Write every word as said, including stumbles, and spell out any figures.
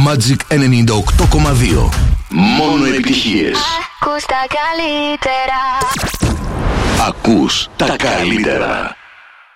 Magic ενενήντα οκτώ κόμμα δύο. Μόνο επιτυχίες. Ακούς τα καλύτερα. Ακούς τα καλύτερα.